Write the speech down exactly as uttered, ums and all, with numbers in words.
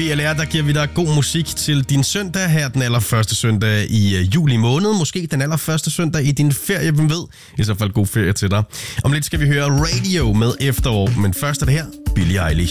B L R, der giver vi dig god musik til din søndag her den allerførste søndag i uh, juli måned. Måske den allerførste søndag i din ferie, hvem ved. I så fald god ferie til dig. Om lidt skal vi høre Radio med Efterår, men først er det her Billie Eilish.